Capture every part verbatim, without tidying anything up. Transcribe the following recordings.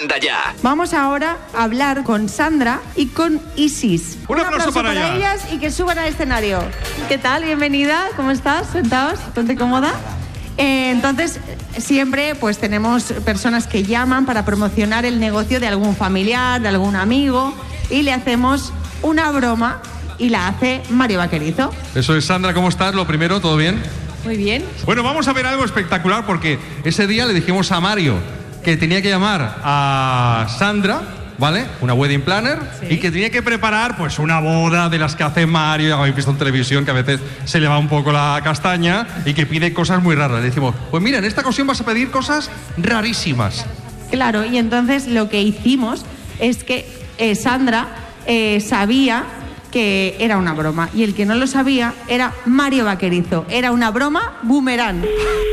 Manda Ya. Vamos ahora a hablar con Sandra y con Isis. Un, Un aplauso, aplauso para, para ellas y que suban al escenario. ¿Qué tal? Bienvenida. ¿Cómo estás? Sentaos. ¿Ponte cómoda? Eh, entonces, siempre pues tenemos personas que llaman para promocionar el negocio de algún familiar, de algún amigo, y le hacemos una broma y la hace Mario Vaquerizo. Eso es, Sandra, ¿cómo estás? Lo primero, ¿todo bien? Muy bien. Bueno, vamos a ver algo espectacular porque ese día le dijimos a Mario que tenía que llamar a Sandra, ¿vale? Una wedding planner, sí. Y que tenía que preparar pues una boda de las que hace Mario, ya habéis visto en televisión que a veces se le va un poco la castaña y que pide cosas muy raras. Le decimos, pues mira, en esta ocasión vas a pedir cosas rarísimas. Claro, y entonces lo que hicimos es que eh, Sandra eh, sabía que era una broma, y el que no lo sabía era Mario Vaquerizo. Era una broma boomerang.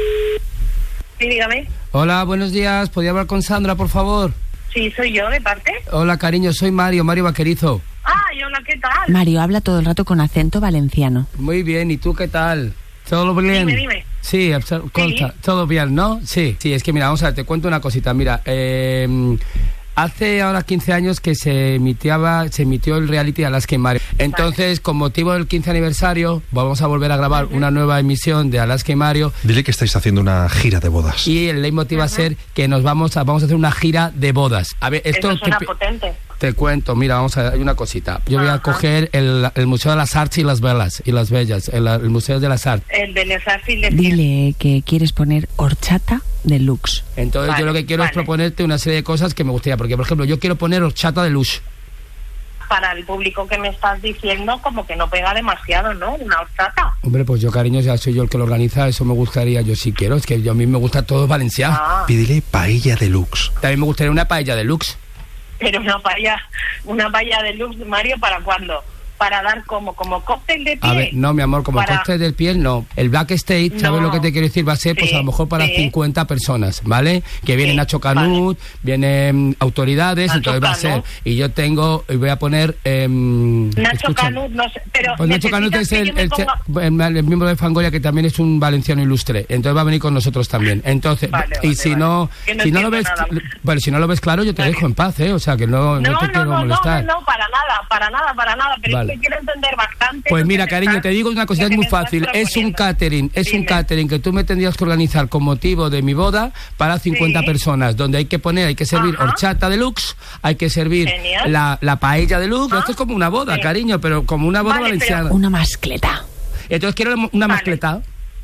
Sí, dígame. Hola, buenos días. ¿Podría hablar con Sandra, por favor? Sí, soy yo, ¿de parte? Hola, cariño, soy Mario, Mario Vaquerizo. Ah, y hola, ¿qué tal? Mario habla todo el rato con acento valenciano. Muy bien, ¿y tú qué tal? ¿Todo bien? Dime, dime. Sí, consta, sí, todo bien, ¿no? Sí, sí, es que mira, vamos a ver, te cuento una cosita. Mira, eh... hace ahora quince años que se emitía, se emitió el reality Alaska y Mario. Entonces, con motivo del quince aniversario, vamos a volver a grabar uh-huh. una nueva emisión de Alaska y Mario. Dile que estáis haciendo una gira de bodas. Y el leitmotiv uh-huh. va a ser que nos vamos a, vamos a hacer una gira de bodas. A ver, esto Eso suena te, potente. Te cuento, mira, vamos a hay una cosita. Yo voy uh-huh. a coger el, el Museo de las Arts y las Velas y las Bellas, el, el Museo de las Arts. El de las Arts y las Dile que quieres poner horchata deluxe. Entonces vale, yo lo que quiero vale. es proponerte una serie de cosas que me gustaría, porque por ejemplo yo quiero poner horchata deluxe. Para el público que me estás diciendo, como que no pega demasiado, ¿no? Una horchata. Hombre, pues yo, cariño, ya soy yo el que lo organiza, eso me gustaría, yo sí quiero, es que yo, a mí me gusta todo valenciano. Ah. Pídele paella deluxe. También me gustaría una paella deluxe. Pero una paella, una paella deluxe, Mario, ¿para cuándo? Para dar como como cóctel de piel. A ver, no, mi amor, como para... cóctel de piel, no. El backstage, ¿sabes no. lo que te quiero decir? Va a ser, sí, pues a lo mejor para sí. cincuenta personas, ¿vale? Que viene sí, Nacho Canut, vale. vienen autoridades, Nacho entonces va a ser. Y yo tengo, y voy a poner... Eh, Nacho escucha, Canut, no sé, pero... Pues Nacho Canut es el, el, ponga... el, el miembro de Fangoria, que también es un valenciano ilustre, entonces va a venir con nosotros también. Entonces, vale, y vale, si vale. no, no si no lo ves, bueno, si no lo ves claro, yo te vale. dejo en paz, ¿eh? O sea, que no, no, no te no, quiero no, molestar. No, no, no, para nada, para nada, para nada, pero vale. es que quiero entender bastante. Pues mira, cariño, estás, te digo una cosa, es muy fácil. Es un catering, es Dime. un catering que tú me tendrías que organizar con motivo de mi boda para cincuenta sí. personas, donde hay que poner, hay que servir Ajá. horchata deluxe, hay que servir la, la paella deluxe. ¿Ah? Esto es como una boda, sí. cariño, pero como una boda vale, valenciana. Pero... Una mascleta. Entonces quiero una vale. mascleta.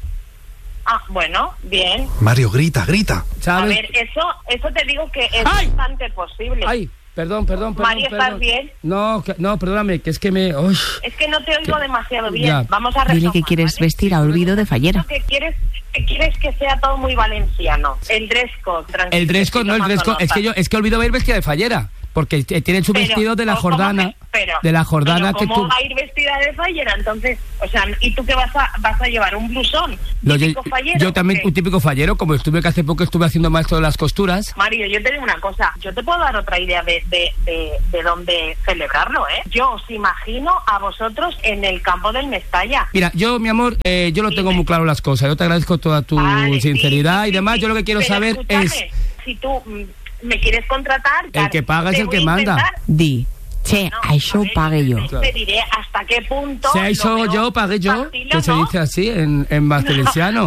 Ah, bueno, bien. Mario, grita, grita. ¿Sabes? A ver, eso, eso te digo que es ¡Ay! bastante posible. ¡Ay! Perdón, perdón, perdón. Mario, ¿estás perdón. bien? No, que, no, perdóname, que es que me... Uy, es que no te oigo que, demasiado bien. Ya. Vamos a retomar, Dile que quieres ¿vale? vestir a olvido de fallera. Que quieres, que quieres que sea todo muy valenciano. El dress code. El dress code, no, el dress code. Es que yo, es que olvido ir vestida de fallera. Porque tiene su pero, vestido de la Jordana, que, pero, de la Jordana pero que ¿cómo tú... va a ir vestida de fallera? Entonces, o sea, ¿y tú qué vas a vas a llevar? ¿Un blusón? No, ¿Típico yo, fallero? Yo también, un típico fallero, como estuve que hace poco estuve haciendo maestro de las costuras. Mario, yo te digo una cosa, yo te puedo dar otra idea de, de, de, de dónde celebrarlo, ¿eh? Yo os imagino a vosotros en el campo del Mestalla. Mira, yo, mi amor, eh, yo lo tengo Dime. muy claro las cosas, yo te agradezco toda tu vale, sinceridad sí, sí, y demás, sí, yo lo que quiero pero saber escúchame, es... si tú... me quieres contratar, el que paga es el que manda. Di, che, no, això ho pague yo. Te diré hasta qué punto. Si això yo, pague yo, que se dice así en, en valenciano.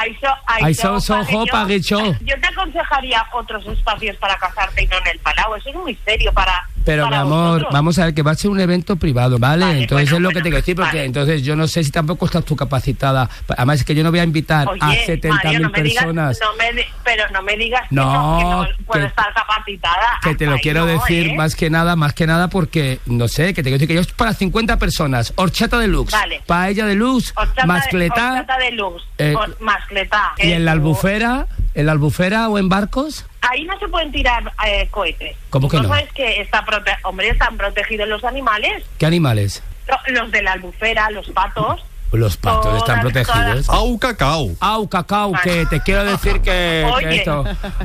Això jo, pague yo. Yo te aconsejaría otros espacios para casarte y no en el Palau, eso es muy serio para... Pero mi amor, vosotros. vamos a ver que va a ser un evento privado, ¿vale? vale entonces bueno, es lo bueno, que te quiero decir, porque vale. entonces yo no sé si tampoco estás tú capacitada. Además es que yo no voy a invitar Oye, a setenta mil no personas. Digas, no me, pero no me digas no, que no, que no puedo que, estar capacitada. Que te lo quiero no, decir ¿eh? más que nada, más que nada porque, no sé, que te quiero decir que yo es para cincuenta personas. Horchata deluxe, vale. paella deluxe, mascletá. Horchata deluxe, eh, mascletá. ¿Y en la albufera? ¿En la albufera o en barcos? Ahí no se pueden tirar eh, cohetes. ¿Cómo que no? ¿No sabes que está prote- hombre, están protegidos los animales? ¿Qué animales? Los de la albufera, los patos. Los patos todas, están protegidos. Todas. Au cacao. Au cacao, que te quiero decir que, Oye, que esto.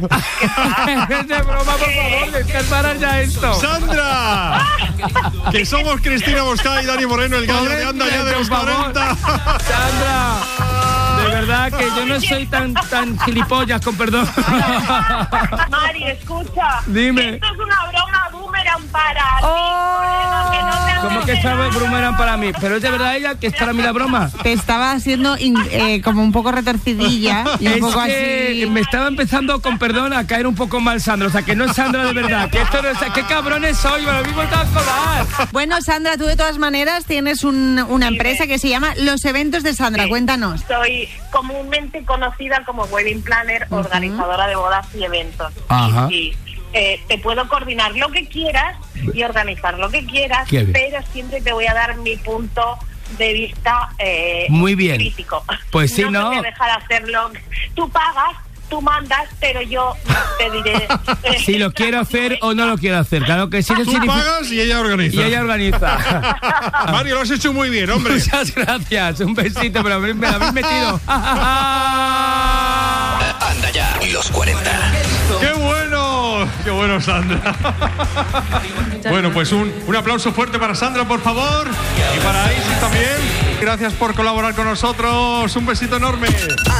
Es de broma, por favor, descansar ya esto. ¡Sandra! Que somos Cristina Moscá y Dani Moreno, el gallo de Anda Ya de los cuarenta. ¡Sandra! de verdad que yo no soy tan tan gilipollas, con perdón. Mari, escucha. Dime. Esto es una broma boomerang para ti. Oh. Que no te ¿Cómo que sabe Brumerán para mí? Pero es de verdad ella que es para mí la broma. Te estaba haciendo in- eh, como un poco retorcidilla y un Es poco que así. me estaba empezando, con perdón, a caer un poco mal Sandra. O sea, que no es Sandra de verdad. Que esto no es... ¿Qué cabrones soy? Me lo mismo está a colar. Bueno, Sandra, tú de todas maneras tienes un- una empresa que se llama Los Eventos de Sandra. Sí. Cuéntanos. Soy comúnmente conocida como wedding planner, uh-huh. organizadora de bodas y eventos. Ajá. Y, y eh, te puedo coordinar lo que quieras y organizar lo que quieras, pero siempre te voy a dar mi punto de vista eh, muy bien. crítico. Pues sí, no. no. No te voy a dejar hacerlo. Tú pagas, tú mandas, pero yo te diré eh, si lo quiero hacer o no lo quiero hacer. Claro que sí. Tú significa... pagas y ella organiza. Y ella organiza. Mario, lo has hecho muy bien, hombre. Muchas gracias. Un besito, pero me lo habéis metido. Anda ya, los cuarenta. ¡Qué bueno! ¡Qué bueno, Sandra! Bueno, pues un, un aplauso fuerte para Sandra, por favor. Y para Isis también. Gracias por colaborar con nosotros. Un besito enorme.